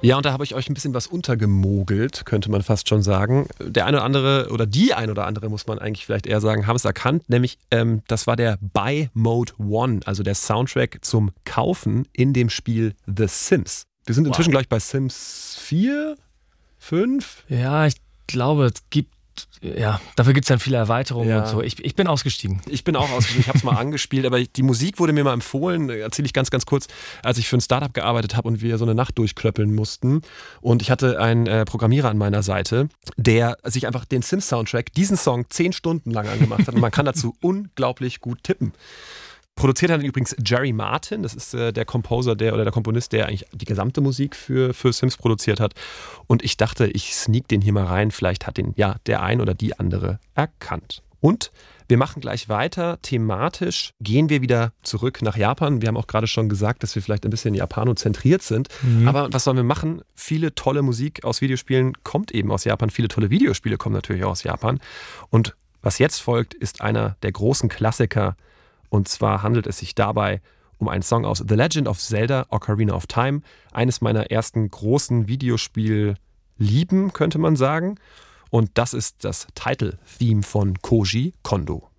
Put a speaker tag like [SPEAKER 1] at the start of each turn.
[SPEAKER 1] Ja, und da habe ich euch ein bisschen was untergemogelt, könnte man fast schon sagen. Der eine oder andere, oder die ein oder andere, muss man eigentlich vielleicht eher sagen, haben es erkannt. Nämlich, das war der Buy Mode 1, also der Soundtrack zum Kaufen in dem Spiel The Sims. Wir sind inzwischen, glaube ich, bei Sims 4, 5.
[SPEAKER 2] Ja, ich glaube, dafür gibt es dann viele Erweiterungen und so. Ich bin ausgestiegen.
[SPEAKER 1] Ich bin auch ausgestiegen, ich habe es mal angespielt, aber die Musik wurde mir mal empfohlen, erzähle ich ganz, ganz kurz, als ich für ein Startup gearbeitet habe und wir so eine Nacht durchklöppeln mussten. Und ich hatte einen Programmierer an meiner Seite, der sich einfach den Sims-Soundtrack, diesen Song 10 Stunden lang angemacht hat und man kann dazu unglaublich gut tippen. Produziert hat übrigens Jerry Martin, das ist der Composer, der Komponist, der eigentlich die gesamte Musik für Sims produziert hat. Und ich dachte, ich sneak den hier mal rein, vielleicht hat den der ein oder die andere erkannt. Und wir machen gleich weiter. Thematisch gehen wir wieder zurück nach Japan. Wir haben auch gerade schon gesagt, dass wir vielleicht ein bisschen japanozentriert sind. Aber was sollen wir machen? Viele tolle Musik aus Videospielen kommt eben aus Japan. Viele tolle Videospiele kommen natürlich auch aus Japan. Und was jetzt folgt, ist einer der großen Klassiker. Und zwar handelt es sich dabei um einen Song aus The Legend of Zelda Ocarina of Time. Eines meiner ersten großen Videospiel-Lieben, könnte man sagen. Und das ist das Title-Theme von Koji Kondo.